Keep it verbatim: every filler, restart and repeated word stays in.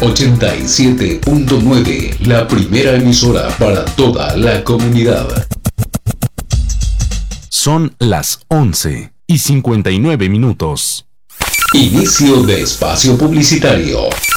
ochenta y siete punto nueve, la primera emisora para toda la comunidad. Son las once y cincuenta y nueve minutos. Inicio de espacio publicitario.